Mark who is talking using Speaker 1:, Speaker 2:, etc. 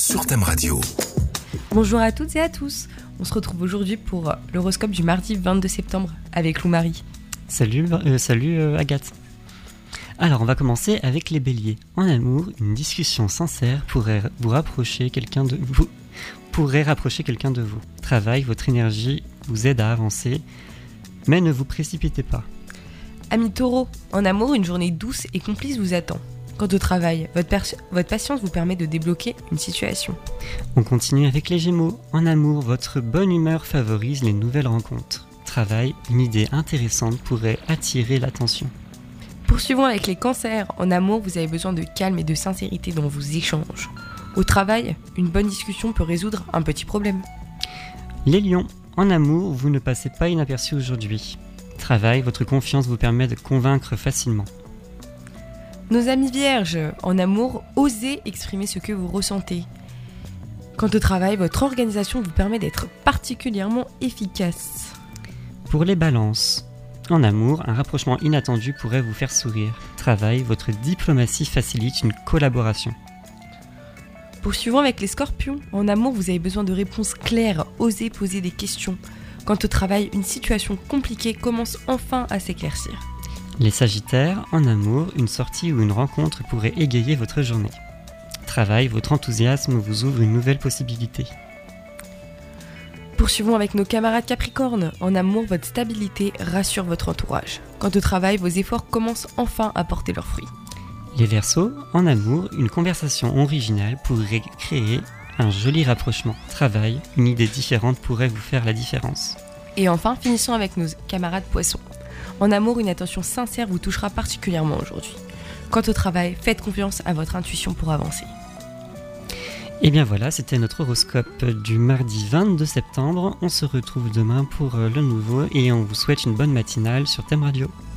Speaker 1: sur Thème Radio.
Speaker 2: Bonjour à toutes et à tous. On se retrouve aujourd'hui pour l'horoscope du mardi 22 septembre avec Lou Marie.
Speaker 3: Salut Agathe. Alors on va commencer avec les béliers. En amour, une discussion sincère pourrait rapprocher quelqu'un de vous. Travail, votre énergie vous aide à avancer, mais ne vous précipitez pas.
Speaker 2: Amis taureaux, en amour, une journée douce et complice vous attend. Quant au travail, votre patience vous permet de débloquer une situation.
Speaker 3: On continue avec les gémeaux. En amour, votre bonne humeur favorise les nouvelles rencontres. Travail, une idée intéressante pourrait attirer l'attention.
Speaker 2: Poursuivons avec les cancers. En amour, vous avez besoin de calme et de sincérité dans vos échanges. Au travail, une bonne discussion peut résoudre un petit problème.
Speaker 3: Les lions, en amour, vous ne passez pas inaperçu aujourd'hui. Travail, votre confiance vous permet de convaincre facilement.
Speaker 2: Nos amis vierges, en amour, osez exprimer ce que vous ressentez. Quant au travail, votre organisation vous permet d'être particulièrement efficace.
Speaker 3: Pour les balances, en amour, un rapprochement inattendu pourrait vous faire sourire. Travail, votre diplomatie facilite une collaboration.
Speaker 2: Poursuivons avec les scorpions. En amour, vous avez besoin de réponses claires, osez poser des questions. Quant au travail, une situation compliquée commence enfin à s'éclaircir.
Speaker 3: Les sagittaires, en amour, une sortie ou une rencontre pourrait égayer votre journée. Travail, votre enthousiasme vous ouvre une nouvelle possibilité.
Speaker 2: Poursuivons avec nos camarades capricornes. En amour, votre stabilité rassure votre entourage. Quant au travail, vos efforts commencent enfin à porter leurs fruits.
Speaker 3: Les verseaux, en amour, une conversation originale pourrait créer un joli rapprochement. Travail, une idée différente pourrait vous faire la différence.
Speaker 2: Et enfin, finissons avec nos camarades poissons. En amour, une attention sincère vous touchera particulièrement aujourd'hui. Quant au travail, faites confiance à votre intuition pour avancer.
Speaker 3: Et bien voilà, c'était notre horoscope du mardi 22 septembre. On se retrouve demain pour le nouveau et on vous souhaite une bonne matinale sur Thème Radio.